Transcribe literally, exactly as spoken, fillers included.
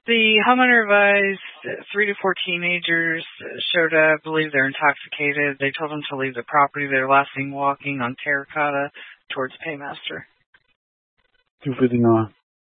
The homeowner advised three to four teenagers showed up. I believe they're intoxicated. They told them to leave the property. They were last seen walking on Terracotta towards Paymaster. two fifty-nine.